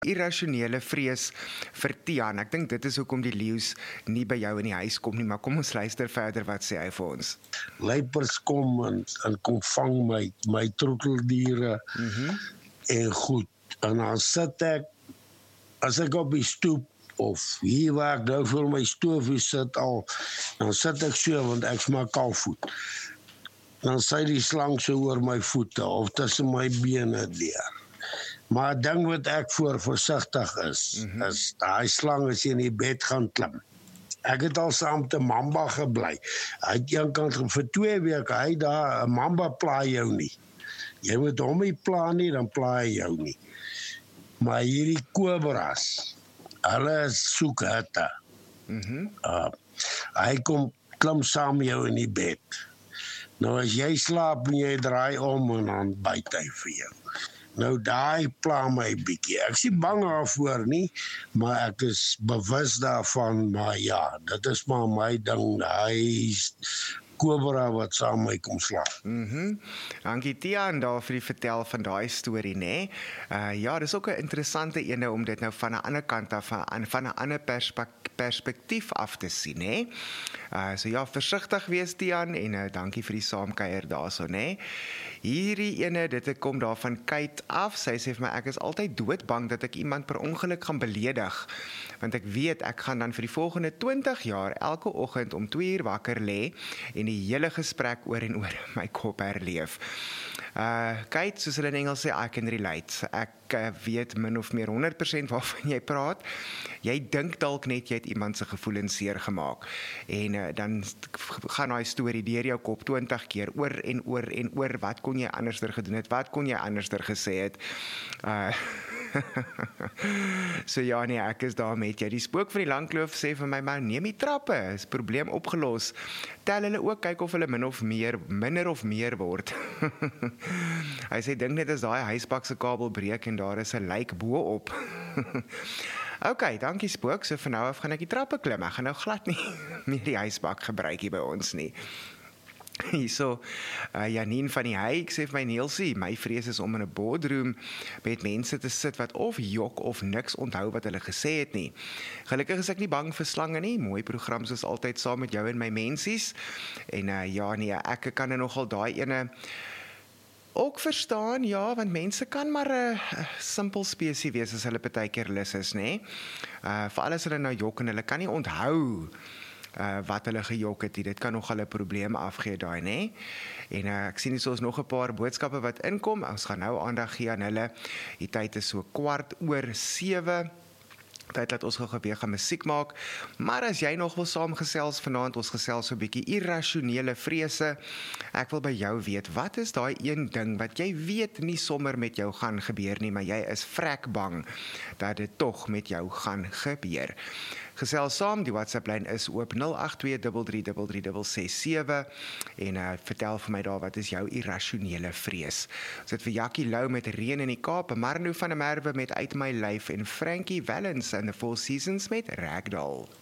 Irrasionele vrees vir Tiaan. Ek dink dit is hoekom die leeu's nie by jou in die huis kom nie, maar kom ons luister verder wat sê hy vir ons. Luiperds kom en kom vang my troeteldiere en goed. En dan sit ek, as ek op die stoep of hier waar ek nou voor my stoofie sit al, dan sit ek so, want ek is maar kalfvoet. Dan sy die slang so oor my voete of tussen my bene deur. Maar 'n ding wat ek voor versigtig is daai slang as jy in die bed gaan klim. Ek het al saam met 'n mamba gebly. Hy het eenkant vir 2 weke, hy daar 'n mamba pla jou nie. Jy moet hom nie pla nie, dan pla hy jou nie. Maar hierdie kobras, hulle soek hitte. Hy kom klim saam met jou in die bed. Nou as jy slaap en jy draai om en dan byt hy vir jou. Nou daai pla my bietjie. Ek is nie bang daarvoor nie, maar ek is bewus daarvan, maar ja, dit is maar my ding, daai kobra wat saam my kom slaap. Dankie Tiaan daar vir die vertel van daai storie, né? Ja, dis ook 'n interessante ene om dit nou van 'n ander kant af, van 'n ander perspektief af te sien, né? So ja, versigtig wees Tiaan en dankie vir die saamkuier daarso, né? Hierdie ene, dit kom daar van Kate af. Sy sê vir my, ek is altyd doodbang dat ek iemand per ongeluk gaan beledig, want ek weet ek gaan dan vir die volgende 20 jaar elke oggend om 2 uur wakker lê en die hele gesprek oor en oor in my kop herleef. Kate, soos hulle in Engels sê, I can relate. Ek weet min of meer 100% waarvan jy praat. Jy dink dalk net jy het iemand se gevoelens seer gemaak en dan gaan daai storie deur jou kop 20 keer oor en oor en oor. Wat kon jy anderster gedoen het? Wat kon jy anderster gesê het? So ja nee, ek is daar met jou. Die spook van die Langkloof sê vir my, maar neem die trappe, is probleem opgelos. Tel hulle ook, kyk of hulle minder of meer word. Hy sê, dink net as daai huisbak se kabel breek en daar is 'n lijk bo-op. Ok, dankie spook, so van nou af gaan ek die trappe klim. Ek gaan nou glad nie meer die huisbak gebruik hier by ons nie. Hierso, Janine van die Heik sê vir my, Nielsie, my vrees is om in 'n boardroom met mense te sit wat of jok of niks onthou wat hulle gesê het nie. Gelukkig is ek nie bang vir slange nie, mooi program soos altyd saam met jou en my mensies. En ja nee, ek kan nogal daai ene ook verstaan, ja, want mense kan maar 'n simpel spesie wees as hulle partykeer lus is, né? Veral as hulle nou jok en hulle kan nie onthou wat hulle gejok het. Dit kan nogal 'n probleem afgee daai, né? En ek sien hier so is nog 'n paar boodskappe wat inkom. Ons gaan nou aandag gee aan hulle. Die tyd is so 6:15. Tyd dat ons gou weer gaan musiek maak. Maar as jy nog wil saamgesels vanaand, ons gesels so 'n bietjie irrasionele vrese. Ek wil by jou weet, wat is daai een ding wat jy weet nie sommer met jou gaan gebeur nie, maar jy is vrek bang dat dit tog met jou gaan gebeur. Gesels saam, die WhatsApp-lyn is oop 0823336667 en vertel vir my daar, wat is jou irrasionele vrees? Ons het vir Jackie Lou met Reën in die Kaap, Marno van der Merwe met Uit My Lyf en Frankie Wellens in The Four Seasons met Ragdoll.